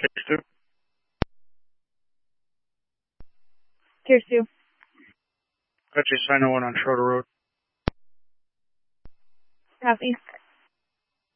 Tier 2. Tier 2. Apache Sign 1 on Schroeder Road. Copy.